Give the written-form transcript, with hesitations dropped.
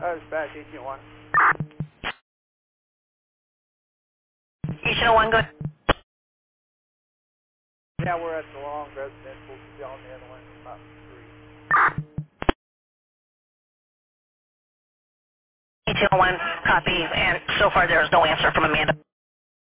Dispatch 1801. 1801, good. Yeah, we're at the Long Residential. On the other one, about 3. 1801, copy, and so far there is no answer from Amanda.